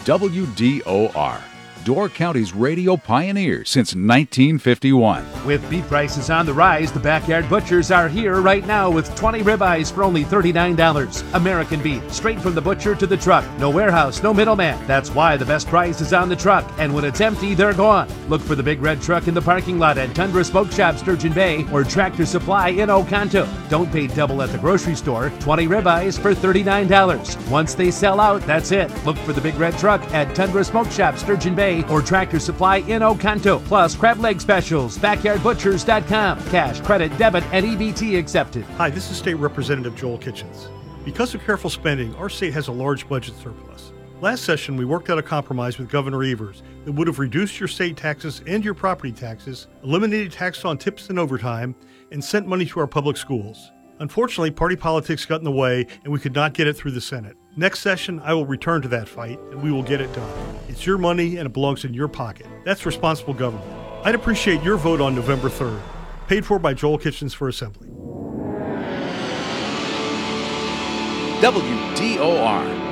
WDOR, Door County's radio pioneer since 1951. With beef prices on the rise, the Backyard Butchers are here right now with 20 ribeyes for only $39. American beef, straight from the butcher to the truck. No warehouse, no middleman. That's why the best price is on the truck. And when it's empty, they're gone. Look for the big red truck in the parking lot at Tundra Smoke Shop, Sturgeon Bay, or Tractor Supply in Oconto. Don't pay double at the grocery store. 20 ribeyes for $39. Once they sell out, that's it. Look for the big red truck at Tundra Smoke Shop, Sturgeon Bay, or Tractor Supply in Oconto. Plus, crab leg specials, backyardbutchers.com. Cash, credit, debit, and EBT accepted. Hi, this is State Representative Joel Kitchens. Because of careful spending, our state has a large budget surplus. Last session, we worked out a compromise with Governor Evers that would have reduced your state taxes and your property taxes, eliminated tax on tips and overtime, and sent money to our public schools. Unfortunately, party politics got in the way, and we could not get it through the Senate. Next session, I will return to that fight, and we will get it done. It's your money, and it belongs in your pocket. That's responsible government. I'd appreciate your vote on November 3rd. Paid for by Joel Kitchens for Assembly. WDOR.